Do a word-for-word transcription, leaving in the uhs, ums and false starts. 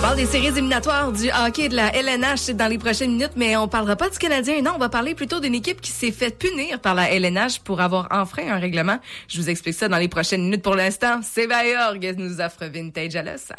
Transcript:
parle des séries éliminatoires du hockey de la L N H dans les prochaines minutes, mais on parlera pas du Canadien. Non, on va parler plutôt d'une équipe qui s'est fait punir par la L N H pour avoir enfreint un règlement. Je vous explique ça dans les prochaines minutes. Pour l'instant, Seba et Org nous offre Vintage à l'os.